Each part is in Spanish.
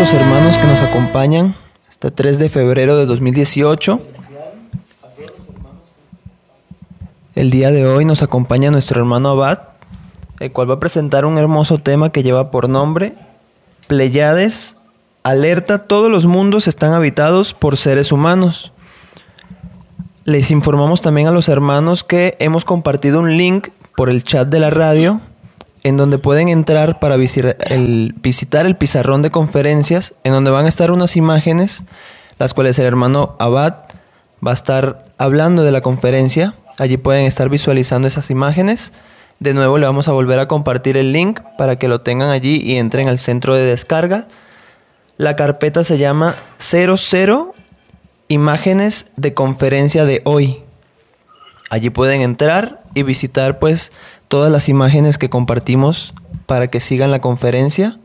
los hermanos que nos acompañan este 3 de febrero de 2018. El día de hoy nos acompaña nuestro hermano Abad, el cual va a presentar un hermoso tema que lleva por nombre Pleiades, alerta, todos los mundos están habitados por seres humanos. Les informamos también a los hermanos que hemos compartido un link por el chat de la radio en donde pueden entrar para visitar el pizarrón de conferencias, en donde van a estar unas imágenes, las cuales el hermano Abad va a estar hablando de la conferencia. Allí pueden estar visualizando esas imágenes. De nuevo le vamos a volver a compartir el link para que lo tengan allí y entren al centro de descarga. La carpeta se llama 00 imágenes de conferencia de hoy. Allí pueden entrar y visitar pues todas las imágenes que compartimos para que sigan la conferencia.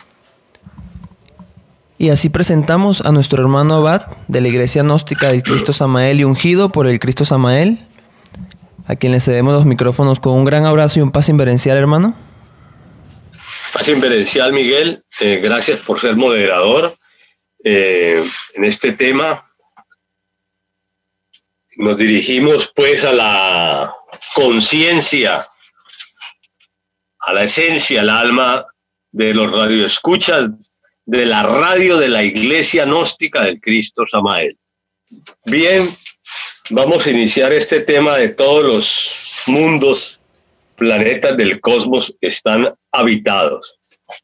Y así presentamos a nuestro hermano Abad de la Iglesia Gnóstica del Cristo Samael y ungido por el Cristo Samael, a quien le cedemos los micrófonos con un gran abrazo y un paz inverencial, hermano. Paz inverencial, Miguel. Gracias por ser moderador en este tema. Nos dirigimos pues a la conciencia, a la esencia, al alma de los radioescuchas de la radio de la Iglesia Gnóstica del Cristo Samael. Bien, vamos a iniciar este tema de todos los mundos, planetas del cosmos están habitados.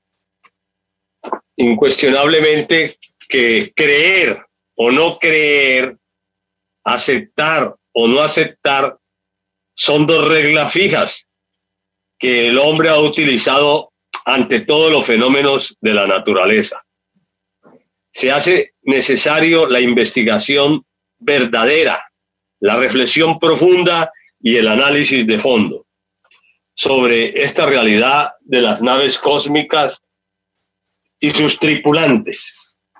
Incuestionablemente que creer o no creer, aceptar o no aceptar, son dos reglas fijas que el hombre ha utilizado ante todos los fenómenos de la naturaleza. Se hace necesario la investigación verdadera, la reflexión profunda y el análisis de fondo sobre esta realidad de las naves cósmicas y sus tripulantes.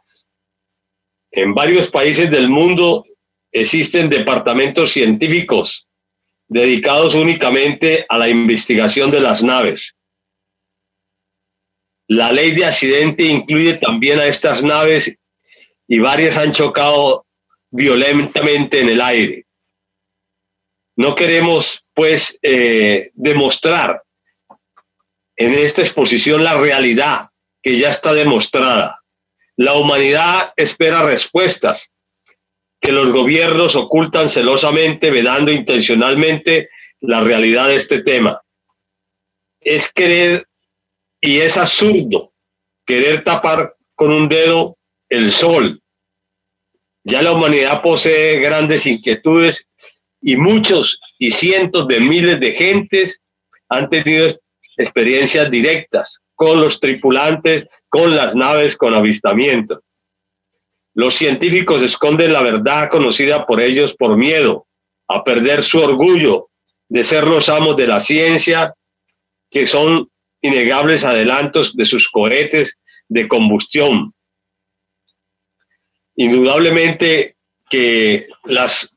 En varios países del mundo existen departamentos científicos dedicados únicamente a la investigación de las naves. La ley de accidente incluye también a estas naves y varias han chocado violentamente en el aire. No queremos, pues, demostrar en esta exposición la realidad que ya está demostrada. La humanidad espera respuestas que los gobiernos ocultan celosamente, vedando intencionalmente la realidad de este tema. Es querer, y es absurdo, querer tapar con un dedo el sol. Ya la humanidad posee grandes inquietudes y muchos y cientos de miles de gentes han tenido experiencias directas con los tripulantes, con las naves, con avistamientos. Los científicos esconden la verdad conocida por ellos por miedo a perder su orgullo de ser los amos de la ciencia, que son innegables adelantos de sus cohetes de combustión. Indudablemente que las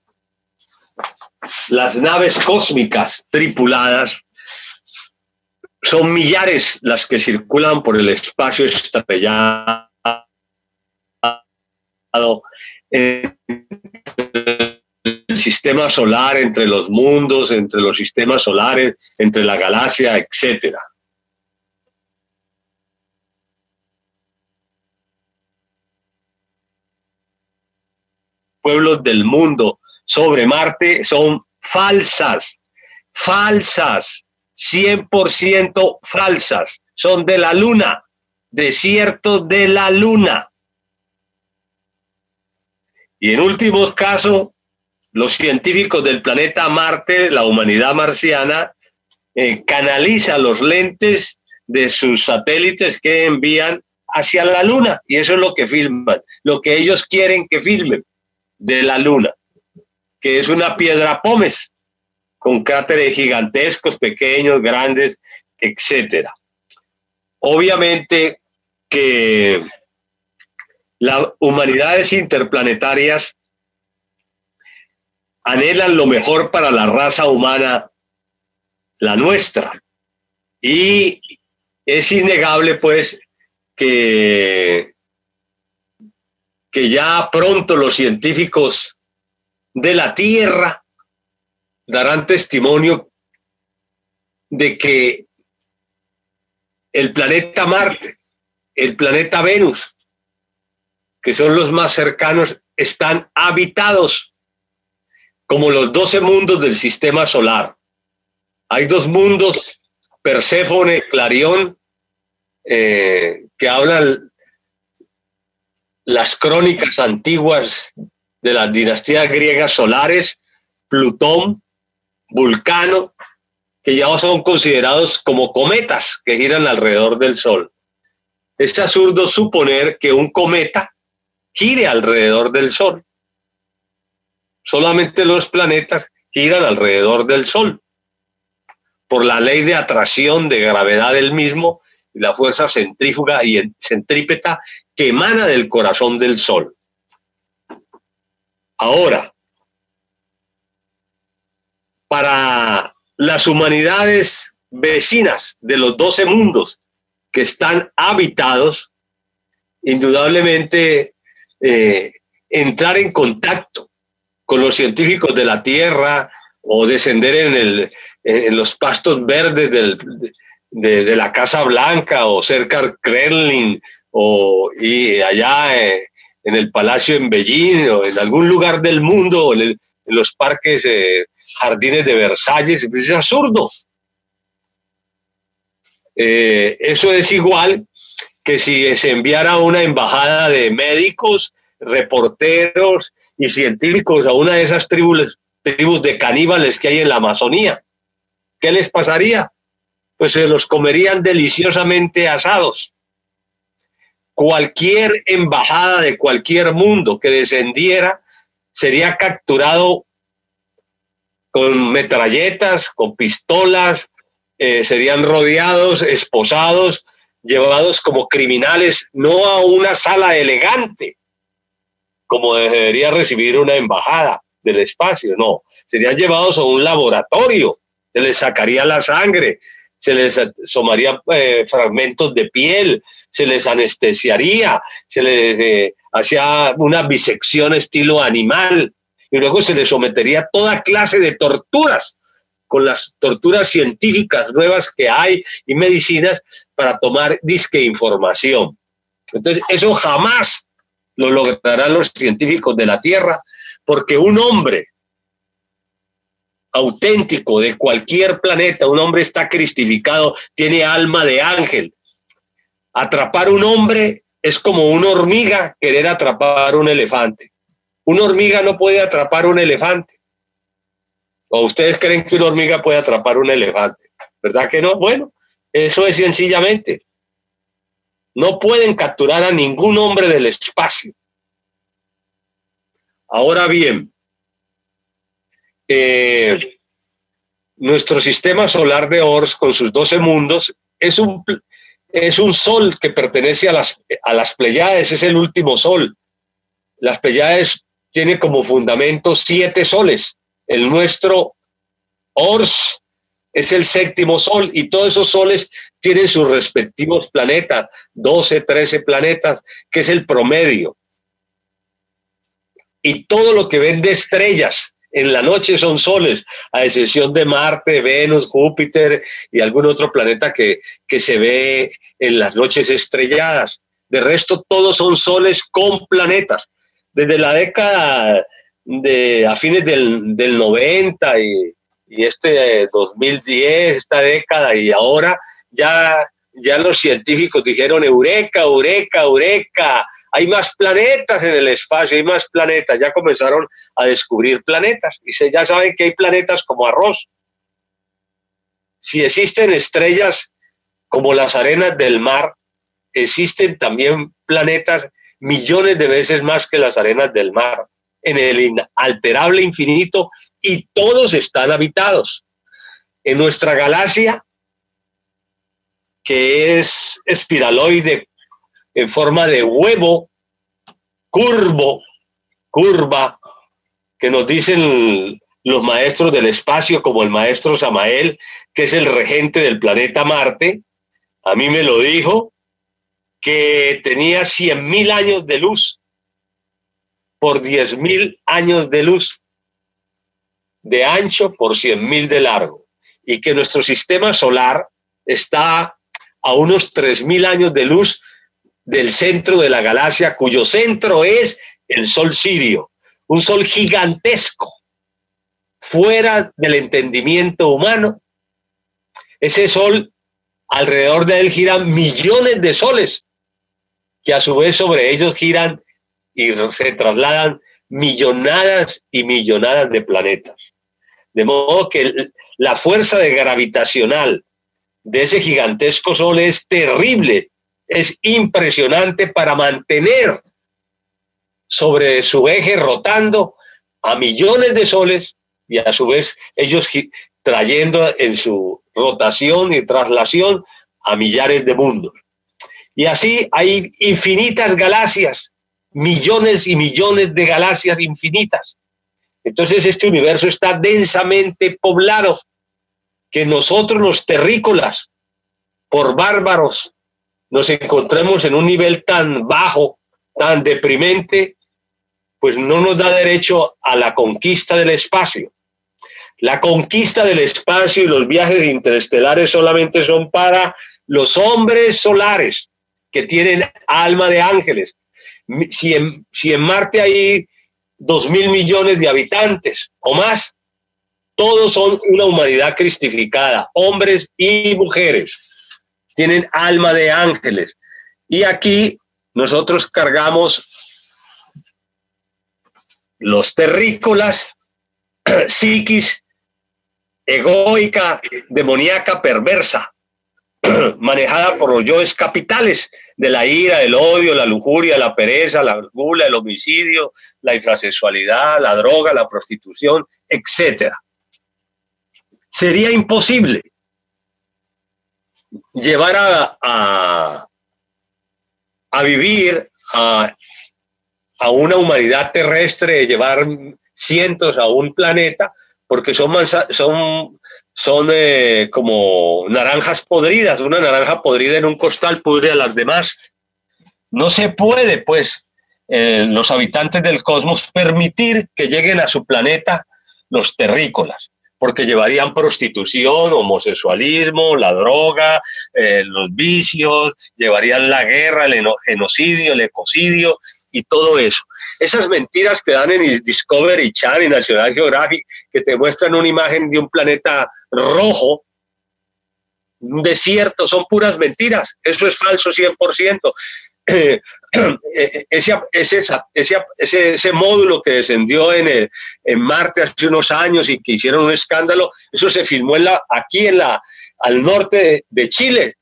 naves cósmicas tripuladas son millares las que circulan por el espacio estrellado entre el sistema solar, entre los mundos, entre los sistemas solares, entre la galaxia, etc. Pueblos del mundo sobre Marte son falsas, 100% falsas, son de la Luna, desiertos de la Luna. Y en último caso, los científicos del planeta Marte, la humanidad marciana, canaliza los lentes de sus satélites que envían hacia la Luna, y eso es lo que filman, lo que ellos quieren que filmen de la Luna, que es una piedra pómez, con cráteres gigantescos, pequeños, grandes, etc. Obviamente que las humanidades interplanetarias anhelan lo mejor para la raza humana, la nuestra. Y es innegable, pues, que que ya pronto los científicos de la Tierra darán testimonio de que el planeta Marte, el planeta Venus, que son los más cercanos, están habitados como los 12 mundos del sistema solar. Hay 2 mundos, Perséfone, Clarión, que hablan las crónicas antiguas de las dinastías griegas solares, Plutón, Vulcano, que ya son considerados como cometas que giran alrededor del Sol. Es absurdo suponer que un cometa gire alrededor del Sol. Solamente los planetas giran alrededor del Sol por la ley de atracción, de gravedad del mismo y la fuerza centrífuga y centrípeta que emana del corazón del Sol. Ahora, para las humanidades vecinas de los 12 mundos que están habitados, indudablemente entrar en contacto con los científicos de la Tierra o descender en los pastos verdes de la Casa Blanca o cerca del Kremlin y allá en el Palacio en Beijing o en algún lugar del mundo o en los parques jardines de Versalles, es absurdo. Eso es igual que si se enviara una embajada de médicos, reporteros y científicos a una de esas tribus de caníbales que hay en la Amazonía. ¿Qué les pasaría? Pues se los comerían deliciosamente asados. Cualquier embajada de cualquier mundo que descendiera sería capturado con metralletas, con pistolas, serían rodeados, esposados, llevados como criminales, no a una sala elegante, como debería recibir una embajada del espacio, no, serían llevados a un laboratorio, se les sacaría la sangre, se les asomarían fragmentos de piel, se les anestesiaría, se les hacía una bisección estilo animal, y luego se les sometería a toda clase de torturas, con las torturas científicas nuevas que hay y medicinas para tomar disque información. Entonces, eso jamás lo lograrán los científicos de la Tierra, porque un hombre auténtico de cualquier planeta, un hombre está cristificado, tiene alma de ángel. Atrapar un hombre es como una hormiga querer atrapar un elefante. Una hormiga no puede atrapar un elefante. ¿O ustedes creen que una hormiga puede atrapar un elefante? ¿Verdad que no? Bueno, eso es sencillamente. No pueden capturar a ningún hombre del espacio. Ahora bien, nuestro sistema solar de Ors, con sus 12 mundos, es un sol que pertenece a las Pleiades, es el último sol. Las Pleiades tiene como fundamento 7 soles. El nuestro Ors es el 7º sol y todos esos soles tienen sus respectivos planetas, 12, 13 planetas, que es el promedio. Y todo lo que ven de estrellas en la noche son soles, a excepción de Marte, Venus, Júpiter y algún otro planeta que se ve en las noches estrelladas. De resto, todos son soles con planetas. Desde la década a fines del 90 y 2010, esta década y ahora, ya los científicos dijeron eureka, eureka, eureka, hay más planetas en el espacio, hay más planetas, ya comenzaron a descubrir planetas y ya saben que hay planetas como arroz. Si existen estrellas como las arenas del mar, existen también planetas millones de veces más que las arenas del mar, en el inalterable infinito, y todos están habitados. En nuestra galaxia, que es espiraloide, en forma de huevo, curva, que nos dicen los maestros del espacio, como el maestro Samael, que es el regente del planeta Marte, a mí me lo dijo, que tenía 100.000 años de luz por 10.000 años de luz, de ancho por 100.000 de largo, y que nuestro sistema solar está a unos 3.000 años de luz del centro de la galaxia, cuyo centro es el Sol Sirio, un sol gigantesco, fuera del entendimiento humano. Ese sol, alrededor de él giran millones de soles, que a su vez sobre ellos giran y se trasladan millonadas y millonadas de planetas. De modo que la fuerza gravitacional de ese gigantesco sol es terrible, es impresionante para mantener sobre su eje rotando a millones de soles y a su vez ellos trayendo en su rotación y traslación a millares de mundos. Y así hay infinitas galaxias, millones y millones de galaxias infinitas. Entonces este universo está densamente poblado, que nosotros los terrícolas, por bárbaros, nos encontremos en un nivel tan bajo, tan deprimente, pues no nos da derecho a la conquista del espacio. La conquista del espacio y los viajes interestelares solamente son para los hombres solares que tienen alma de ángeles. Si en Marte hay 2.000 millones de habitantes o más, todos son una humanidad cristificada, hombres y mujeres, tienen alma de ángeles. Y aquí nosotros cargamos los terrícolas, psiquis egoica, demoníaca, perversa, manejada por los yoes capitales de la ira, el odio, la lujuria, la pereza, la gula, el homicidio, la infrasexualidad, la droga, la prostitución, etc. Sería imposible llevar a vivir a una humanidad terrestre, llevar cientos a un planeta, porque son como naranjas podridas. Una naranja podrida en un costal pudre a las demás. No se puede, pues, los habitantes del cosmos permitir que lleguen a su planeta los terrícolas, porque llevarían prostitución, homosexualismo, la droga, los vicios, llevarían la guerra, el genocidio, el ecocidio y todo eso. Esas mentiras que dan en Discovery Channel y National Geographic, que te muestran una imagen de un planeta rojo, un desierto, son puras mentiras. Eso es falso 100%. Ese módulo que descendió en Marte hace unos años y que hicieron un escándalo, eso se filmó aquí al norte de Chile.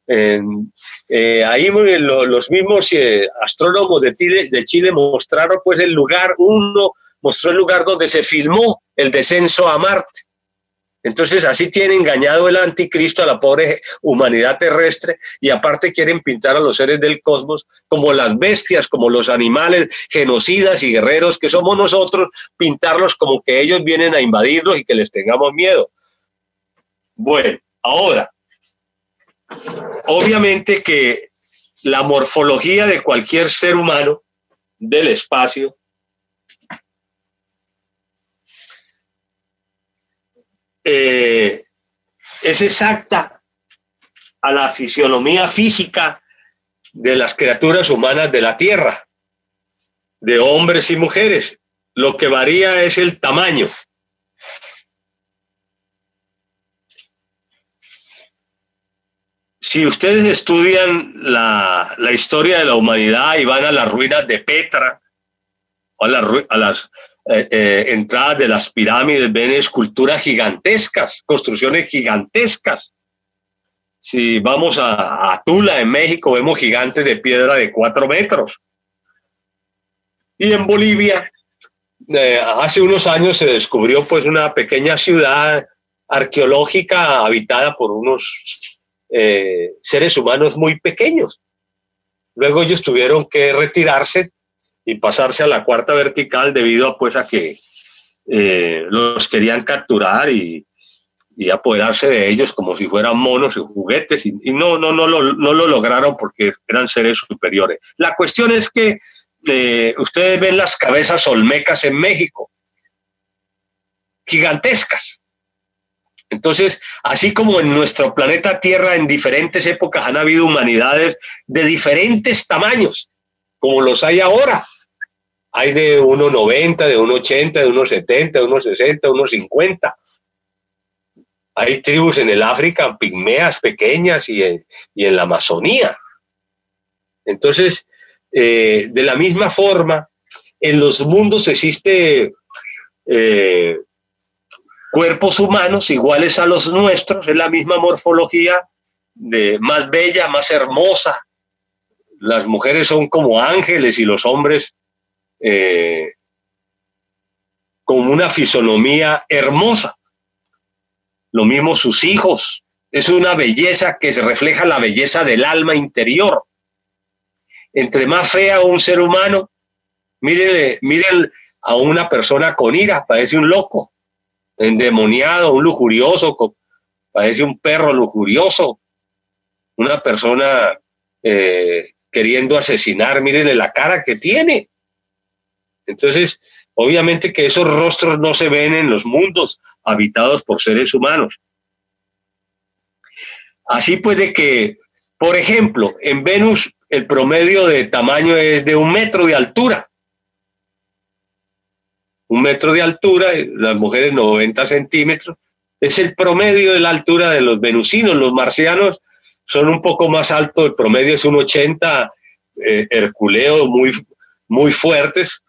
Ahí los mismos astrónomos de Chile mostraron pues mostró el lugar donde se filmó el descenso a Marte. Entonces así tiene engañado el anticristo a la pobre humanidad terrestre, y aparte quieren pintar a los seres del cosmos como las bestias, como los animales genocidas y guerreros que somos nosotros, pintarlos como que ellos vienen a invadirnos y que les tengamos miedo. Bueno, ahora, obviamente que la morfología de cualquier ser humano del espacio es exacta a la fisionomía física de las criaturas humanas de la Tierra, de hombres y mujeres. Lo que varía es el tamaño. Si ustedes estudian la historia de la humanidad y van a las ruinas de Petra o a las entradas de las pirámides, ven esculturas gigantescas, construcciones gigantescas. Si vamos a Tula, en México, vemos gigantes de piedra de 4 metros. Y en Bolivia, hace unos años se descubrió pues una pequeña ciudad arqueológica habitada por unos seres humanos muy pequeños. Luego ellos tuvieron que retirarse y pasarse a la cuarta vertical debido a que los querían capturar y apoderarse de ellos como si fueran monos y juguetes, y no lo lograron porque eran seres superiores. La cuestión es que ustedes ven las cabezas olmecas en México, gigantescas. Entonces, así como en nuestro planeta Tierra en diferentes épocas han habido humanidades de diferentes tamaños, como los hay ahora. Hay de 1,90, de 1,80, de 1,70, de 1,60, de 1,50. Hay tribus en el África pigmeas pequeñas y en la Amazonía. Entonces, de la misma forma, en los mundos existe cuerpos humanos iguales a los nuestros, es la misma morfología, más bella, más hermosa. Las mujeres son como ángeles y los hombres con una fisonomía hermosa. Lo mismo sus hijos. Es una belleza que se refleja la belleza del alma interior. Entre más fea un ser humano, miren a una persona con ira, parece un loco, endemoniado, un lujurioso, parece un perro lujurioso, una persona queriendo asesinar, mírenle la cara que tiene. Entonces, obviamente que esos rostros no se ven en los mundos habitados por seres humanos. Así pues de que, por ejemplo, en Venus el promedio de tamaño es de 1 metro de altura. 1 metro de altura, las mujeres 90 centímetros, es el promedio de la altura de los venusinos. Los marcianos son un poco más altos, el promedio es 1,80, herculeos muy fuertes,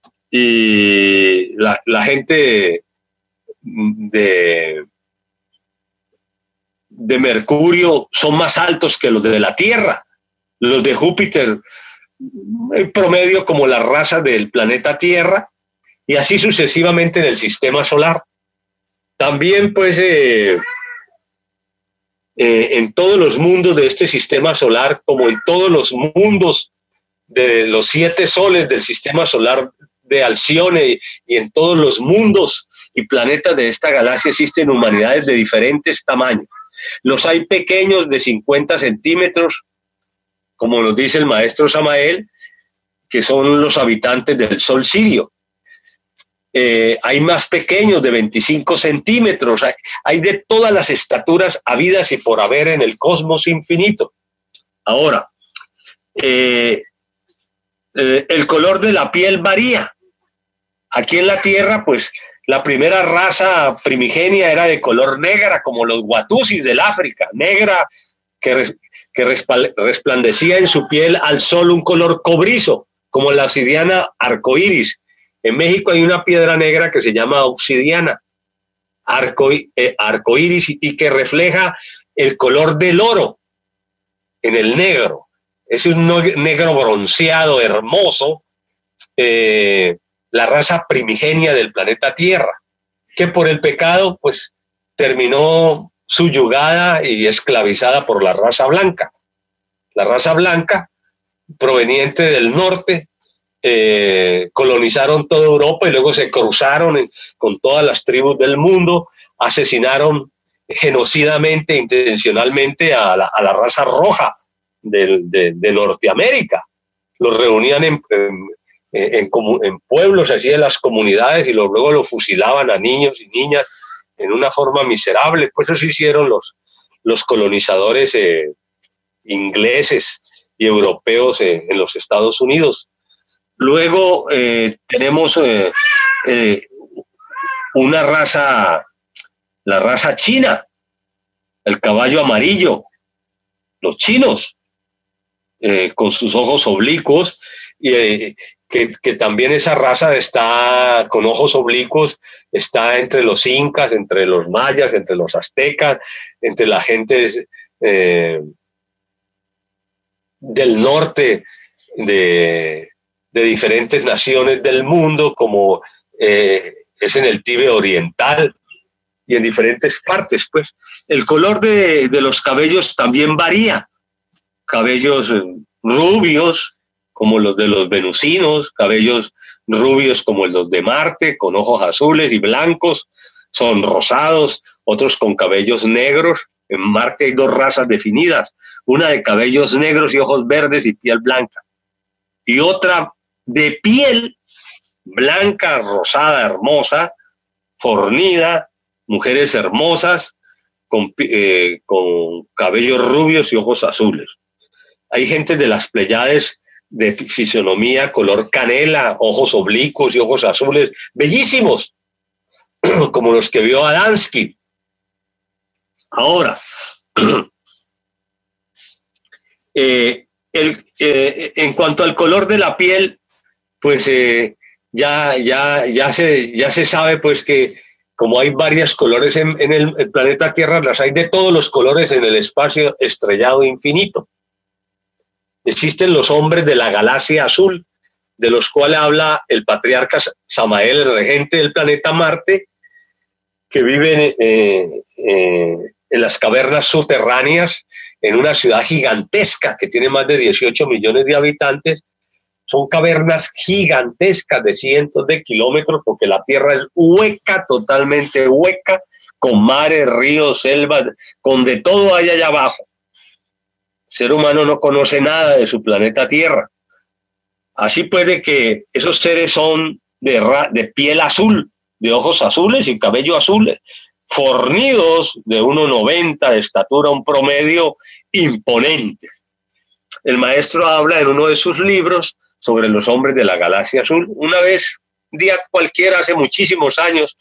y la gente de Mercurio son más altos que los de la Tierra. Los de Júpiter, en promedio como la raza del planeta Tierra, y así sucesivamente en el sistema solar. También, pues, en todos los mundos de este sistema solar, como en todos los mundos de los 7 soles del sistema solar de Alcione, y en todos los mundos y planetas de esta galaxia existen humanidades de diferentes tamaños. Los hay pequeños de 50 centímetros, como nos dice el maestro Samael, que son los habitantes del Sol Sirio. Hay más pequeños de 25 centímetros, hay de todas las estaturas habidas y por haber en el cosmos infinito. Ahora, el color de la piel varía. Aquí en la Tierra, pues, la primera raza primigenia era de color negra, como los Watusis del África, negra, que resplandecía en su piel al sol un color cobrizo, como la obsidiana arcoíris. En México hay una piedra negra que se llama obsidiana arcoíris y que refleja el color del oro en el negro. Es un negro bronceado, hermoso, la raza primigenia del planeta Tierra, que por el pecado pues terminó subyugada y esclavizada por la raza blanca. La raza blanca, proveniente del norte, colonizaron toda Europa y luego se cruzaron con todas las tribus del mundo, asesinaron genocidamente, intencionalmente a la raza roja de Norteamérica. Los reunían en pueblos, así en las comunidades, y luego los fusilaban a niños y niñas en una forma miserable. Pues eso hicieron los colonizadores ingleses y europeos en los Estados Unidos. Luego tenemos una raza, la raza china, el caballo amarillo, los chinos, con sus ojos oblicuos, y que también esa raza está con ojos oblicuos, está entre los incas, entre los mayas, entre los aztecas, entre la gente del norte de diferentes naciones del mundo, como es en el Tíbet oriental y en diferentes partes. Pues el color de los cabellos también varía. Cabellos rubios, como los de los venusinos, cabellos rubios como los de Marte, con ojos azules y blancos, son rosados, otros con cabellos negros. En Marte hay 2 razas definidas, una de cabellos negros y ojos verdes y piel blanca, y otra de piel blanca, rosada, hermosa, fornida, mujeres hermosas con cabellos rubios y ojos azules. Hay gente de las Pléyades de fisonomía color canela, ojos oblicuos y ojos azules, bellísimos, como los que vio Adamski. Ahora, en cuanto al color de la piel, pues ya se sabe pues que como hay varios colores en el planeta Tierra, las hay de todos los colores en el espacio estrellado infinito. Existen los hombres de la galaxia azul, de los cuales habla el patriarca Samael, el regente del planeta Marte, que viven en las cavernas subterráneas, en una ciudad gigantesca que tiene más de 18 millones de habitantes. Son cavernas gigantescas de cientos de kilómetros, porque la Tierra es hueca, totalmente hueca, con mares, ríos, selvas, con de todo hay allá abajo. El ser humano no conoce nada de su planeta Tierra. Así puede que esos seres son de piel azul, de ojos azules y cabello azules, fornidos de 1,90 de estatura, un promedio imponente. El maestro habla en uno de sus libros sobre los hombres de la galaxia azul. Una vez, un día cualquiera, hace muchísimos años,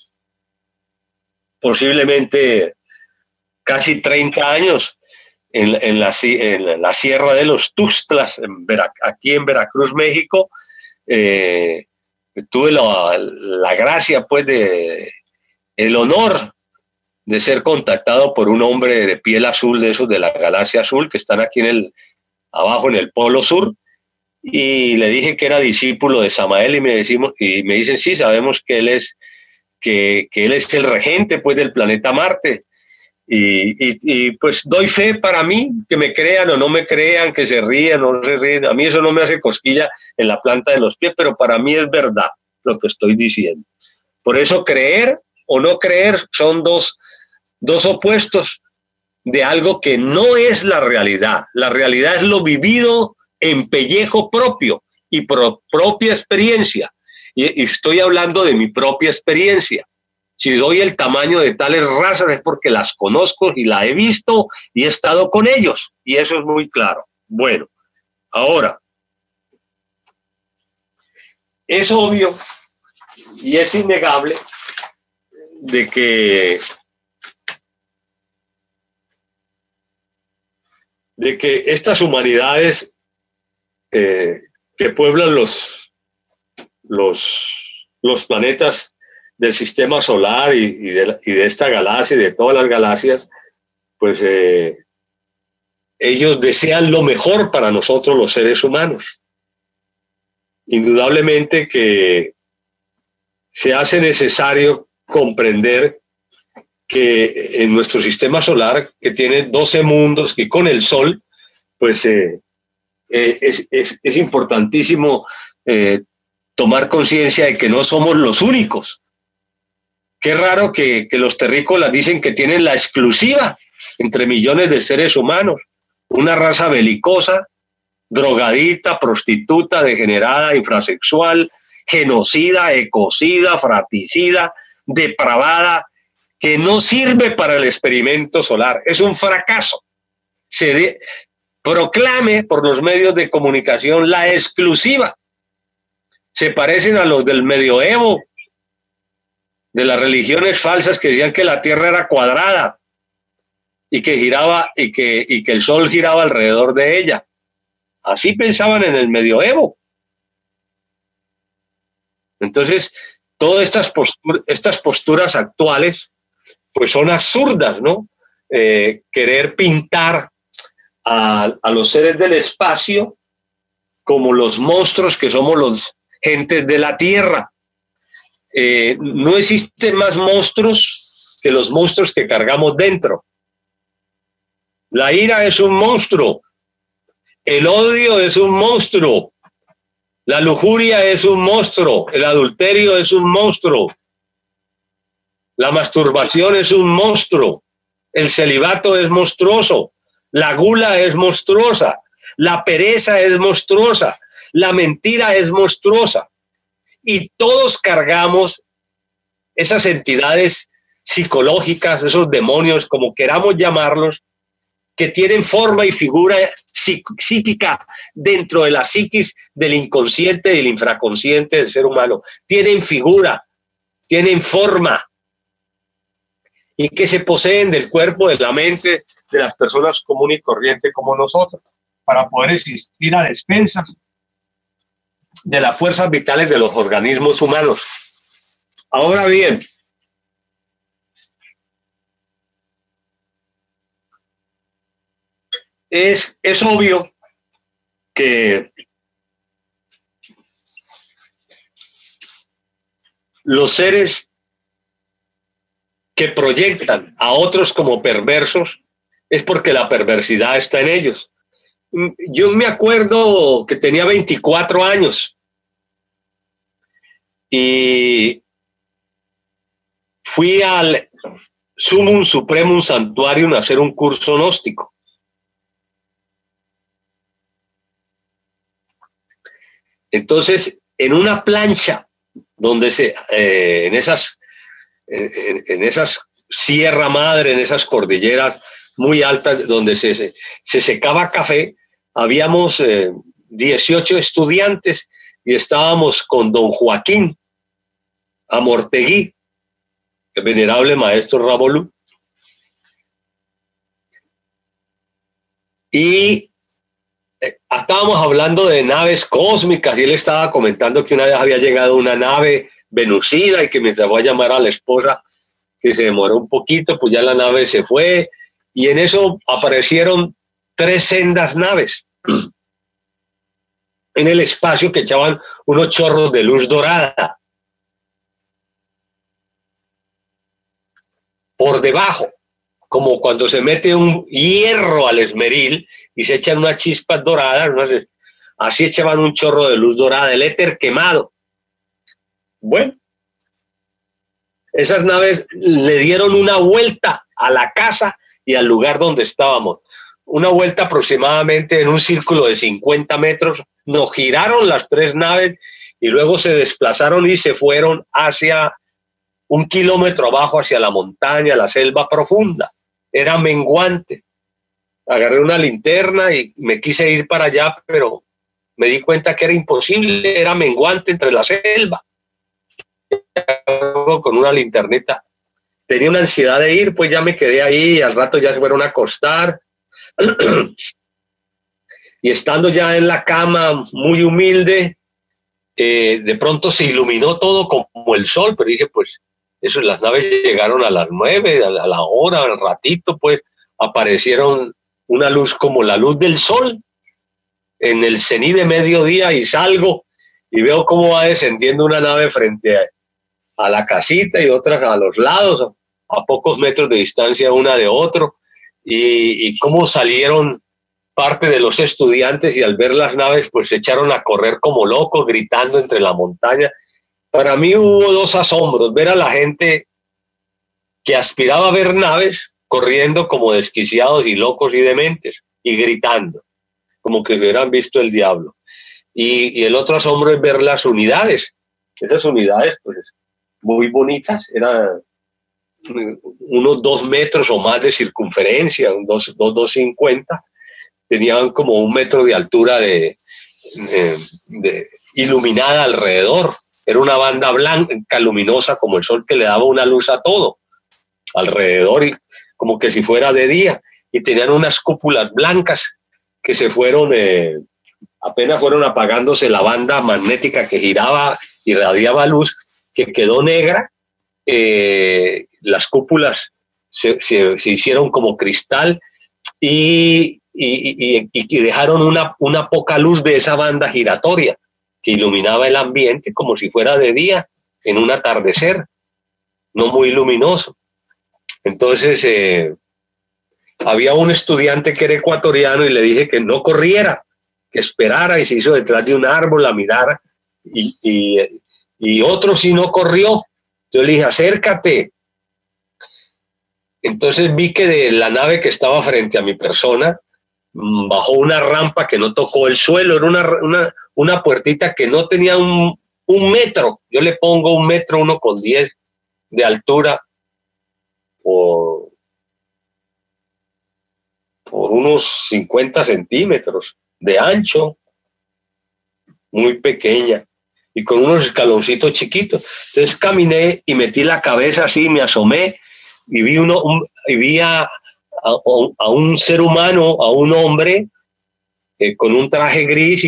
posiblemente casi 30 años, en la Sierra de los Tuxtlas, aquí en Veracruz, México, tuve la gracia, pues, el honor de ser contactado por un hombre de piel azul, de esos de la galaxia azul, que están aquí abajo en el Polo Sur, y le dije que era discípulo de Samael, y me dicen, sí, sabemos que él es el regente, pues, del planeta Marte. Y pues doy fe para mí, que me crean o no me crean, que se rían o no se ríen. A mí eso no me hace cosquilla en la planta de los pies, pero para mí es verdad lo que estoy diciendo. Por eso creer o no creer son dos opuestos de algo que no es la realidad. La realidad es lo vivido en pellejo propio y por propia experiencia. Y estoy hablando de mi propia experiencia. Si doy el tamaño de tales razas es porque las conozco y las he visto y he estado con ellos. Y eso es muy claro. Bueno, ahora, es obvio y es innegable de que estas humanidades que pueblan los planetas del sistema solar y de esta galaxia y de todas las galaxias, pues ellos desean lo mejor para nosotros los seres humanos. Indudablemente que se hace necesario comprender que en nuestro sistema solar, que tiene 12 mundos, que con el Sol, pues es importantísimo tomar conciencia de que no somos los únicos. Qué raro que los terrícolas dicen que tienen la exclusiva entre millones de seres humanos, una raza belicosa, drogadita, prostituta, degenerada, infrasexual, genocida, ecocida, fratricida, depravada, que no sirve para el experimento solar. Es un fracaso. Proclame por los medios de comunicación la exclusiva. Se parecen a los del medioevo, de las religiones falsas que decían que la Tierra era cuadrada y que giraba y que el Sol giraba alrededor de ella. Así pensaban en el medioevo. Entonces, todas estas posturas actuales, pues son absurdas, ¿no? Querer pintar a los seres del espacio como los monstruos que somos los gentes de la Tierra. No existen más monstruos que los monstruos que cargamos dentro. La ira es un monstruo, el odio es un monstruo, la lujuria es un monstruo, el adulterio es un monstruo, la masturbación es un monstruo, el celibato es monstruoso, la gula es monstruosa, la pereza es monstruosa, La mentira es monstruosa y todos cargamos esas entidades psicológicas, esos demonios, como queramos llamarlos, que tienen forma y figura psíquica dentro de la psiquis del inconsciente y del infraconsciente del ser humano. Tienen figura, tienen forma, y que se poseen del cuerpo, de la mente de las personas comunes y corrientes como nosotros, para poder existir a despensas de las fuerzas vitales de los organismos humanos. Ahora bien, es obvio que los seres que proyectan a otros como perversos es porque la perversidad está en ellos. Yo me acuerdo que tenía 24 años y fui al Sumum Supremum Santuarium a hacer un curso gnóstico. Entonces, en una plancha donde en esas Sierra Madre, en esas cordilleras muy altas donde se secaba café, habíamos 18 estudiantes y estábamos con don Joaquín Amortegui, el venerable maestro Rabolú, y estábamos hablando de naves cósmicas y él estaba comentando que una vez había llegado una nave venusina y que mientras voy a llamar a la esposa que se demoró un poquito, pues ya la nave se fue y en eso aparecieron 3 sendas naves en el espacio que echaban unos chorros de luz dorada por debajo, como cuando se mete un hierro al esmeril y se echan unas chispas doradas, así echaban un chorro de luz dorada, el éter quemado. Bueno, esas naves le dieron una vuelta a la casa y al lugar donde estábamos, una vuelta aproximadamente en un círculo de 50 metros, nos giraron las 3 naves y luego se desplazaron y se fueron hacia 1 kilómetro abajo, hacia la montaña, la selva profunda. Era menguante. Agarré una linterna y me quise ir para allá, pero me di cuenta que era imposible, era menguante entre la selva. Con una linternita. Tenía una ansiedad de ir, pues ya me quedé ahí y al rato ya se fueron a acostar. Y estando ya en la cama, muy humilde, de pronto se iluminó todo como el sol, pero dije, pues, eso, las naves llegaron a las 9, a la hora, al ratito, pues, aparecieron una luz como la luz del sol en el cenit de mediodía y salgo y veo cómo va descendiendo una nave frente a la casita y otras a los lados, a pocos metros de distancia una de otro, y cómo salieron parte de los estudiantes y al ver las naves pues se echaron a correr como locos gritando entre la montaña. Para mí hubo 2 asombros: ver a la gente que aspiraba a ver naves corriendo como desquiciados y locos y dementes y gritando como que hubieran visto el diablo, y el otro asombro es ver las unidades. Esas unidades pues muy bonitas, eran unos 2 metros o más de circunferencia, 2,50, tenían como 1 metro de altura de iluminada alrededor. Era una banda blanca luminosa como el sol que le daba una luz a todo alrededor, y como que si fuera de día, y tenían unas cúpulas blancas que se fueron, apenas fueron apagándose la banda magnética que giraba y irradiaba luz, que quedó negra. Las cúpulas se hicieron como cristal y dejaron una poca luz de esa banda giratoria que iluminaba el ambiente como si fuera de día en un atardecer, no muy luminoso. Entonces había un estudiante que era ecuatoriano y le dije que no corriera, que esperara, y se hizo detrás de un árbol a mirar, y otro sí no corrió. Yo le dije, acércate. Entonces vi que de la nave que estaba frente a mi persona bajó una rampa que no tocó el suelo, era una puertita que no tenía un metro. Yo le pongo 1,10 m de altura por unos 50 centímetros de ancho, muy pequeña, y con unos escaloncitos chiquitos. Entonces caminé y metí la cabeza así, me asomé y vi a un ser humano, a un hombre con un traje gris